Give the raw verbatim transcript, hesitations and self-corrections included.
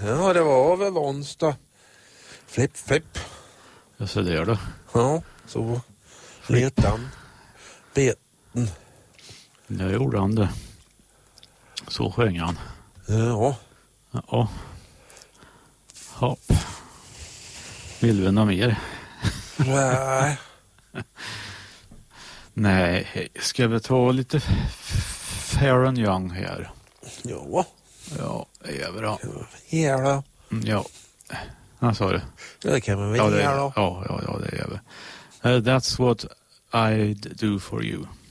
Ja, det var väl onsdag. Flipp, flipp. Jag ser det då. Ja, så letan. Beten. Det gjorde han det. Så sjöng han. Ja. Ja. Hopp. Vill vi något mer? Nej. Nej, ska vi ta lite Fair and Young här? Ja. Ja, det är bra. Ja då. Ja, vad sa du? Det kan man väl Ja, det, göra då. ja, ja, ja, det är det. Uh, that's what I'd do for you.